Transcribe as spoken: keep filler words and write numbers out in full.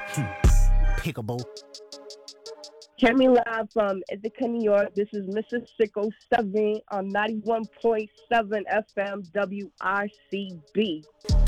Pickable. Hear me live from Ithaca, New York. This is Mister Sicko seven on ninety-one point seven F M W R C B.